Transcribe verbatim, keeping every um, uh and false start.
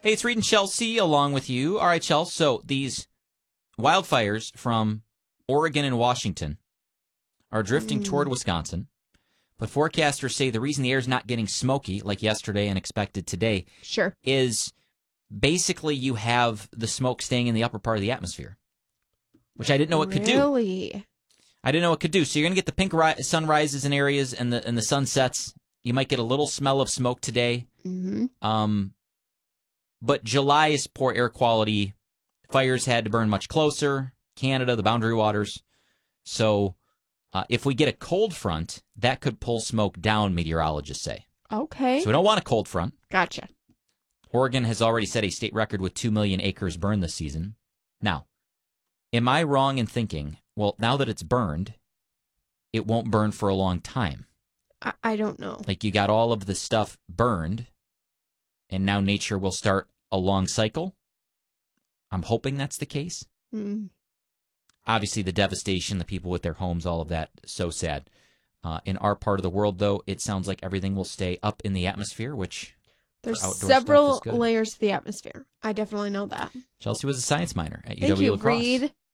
Hey, it's Reed and Chelsea along with you. All right, Chelsea. So these wildfires from Oregon and Washington are drifting Mm. toward Wisconsin. But forecasters say the reason the air is not getting smoky like yesterday and expected today Sure. is basically you have the smoke staying in the upper part of the atmosphere, which I didn't know it could do. Really? I didn't know it could do. So you're going to get the pink ri- sunrises in areas and the and the sunsets. You might get a little smell of smoke today. Mm-hmm. Um, but July's poor air quality, fires had to burn much closer. Canada, the boundary waters. So uh, if we get a cold front, that could pull smoke down, meteorologists say. Okay. So we don't want a cold front. Gotcha. Oregon has already set a state record with two million acres burned this season. Now, am I wrong in thinking, well, now that it's burned, it won't burn for a long time? I, I don't know. Like you got all of the stuff burned, and now nature will start a long cycle? I'm hoping that's the case. Mm. Obviously, the devastation, the people with their homes, all of that, so sad. Uh, in our part of the world, though, it sounds like everything will stay up in the atmosphere, which There's for outdoor several stuff is good. layers to the atmosphere. I definitely know that. Chelsea was a science minor at Thank U W you, La Crosse. Reed.